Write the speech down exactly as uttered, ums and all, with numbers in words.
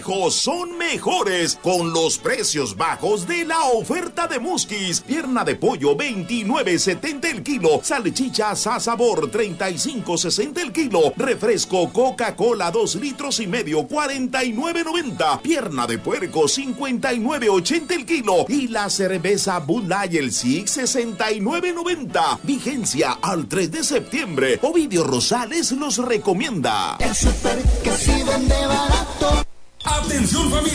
son mejores con los precios bajos de la oferta de Muskis. Pierna de pollo veintinueve setenta el kilo, salchicha a sabor treinta y cinco sesenta el kilo, refresco Coca-Cola dos litros y medio cuarenta y nueve noventa, pierna de puerco cincuenta y nueve ochenta el kilo y la cerveza Bud Light el Six sesenta y nueve noventa. Vigencia al tres de septiembre. Ovidio Rosales los recomienda. El super que sí vende barato. Atención familia.